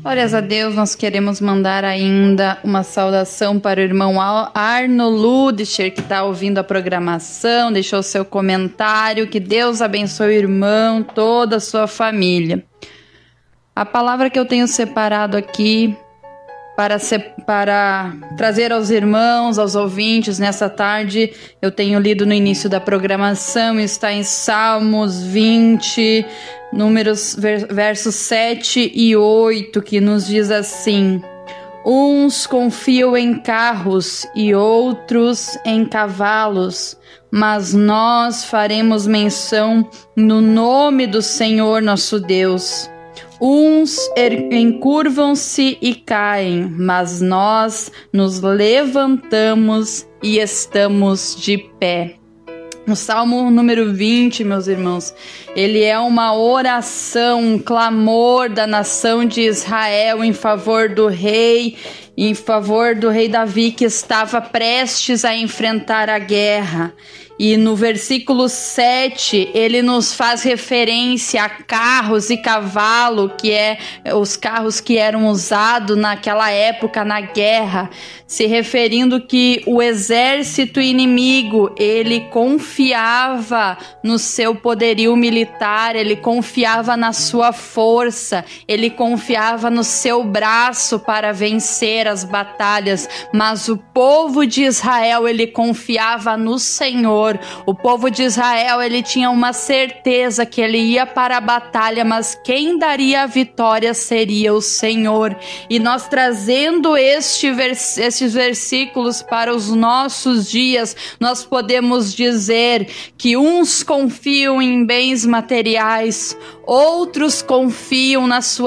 Glórias a Deus, nós queremos mandar ainda uma saudação para o irmão Arno Ludischer, que está ouvindo a programação, deixou seu comentário. Que Deus abençoe o irmão, toda a sua família. A palavra que eu tenho separado aqui para trazer aos irmãos, aos ouvintes nessa tarde, eu tenho lido no início da programação, está em Salmos 20, versos 7 e 8, que nos diz assim: uns confiam em carros e outros em cavalos, mas nós faremos menção no nome do Senhor nosso Deus. Uns encurvam-se e caem, mas nós nos levantamos e estamos de pé. O Salmo número 20, meus irmãos, ele é uma oração, um clamor da nação de Israel em favor do rei Davi, que estava prestes a enfrentar a guerra. E no versículo 7, ele nos faz referência a carros e cavalo, que é os carros que eram usados naquela época na guerra, se referindo que o exército inimigo, ele confiava no seu poderio militar, ele confiava na sua força, ele confiava no seu braço para vencer as batalhas, mas o povo de Israel, ele confiava no Senhor. O povo de Israel, ele tinha uma certeza que ele ia para a batalha, mas quem daria a vitória seria o Senhor. E nós trazendo estes versículos para os nossos dias, nós podemos dizer que uns confiam em bens materiais, outros confiam na sua